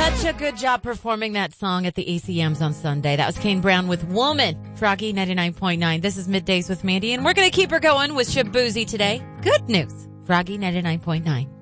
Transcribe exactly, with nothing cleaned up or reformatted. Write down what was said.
such a good job performing that song at the A C Ms on Sunday. That was Kane Brown with Woman. Froggy ninety-nine point nine. This is Middays with Mandy, and we're going to keep her going with Shabuzi today. Good news. Froggy ninety-nine point nine.